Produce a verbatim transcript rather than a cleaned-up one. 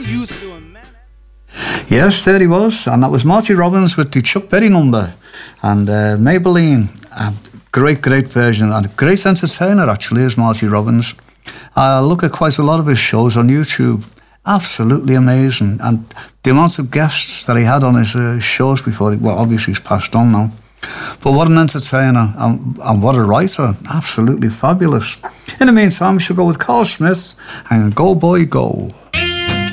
used to him, man. Yes, there he was, and that was Marty Robbins with the Chuck Berry number, and uh, Maybelline, a great, great version, and a great entertainer actually is Marty Robbins. I look at quite a lot of his shows on YouTube, absolutely amazing, and the amount of guests that he had on his uh, shows before, he, well obviously he's passed on now, but what an entertainer, and, and what a writer, absolutely fabulous. In the meantime, we shall go with Carl Smith and Go Boy Go.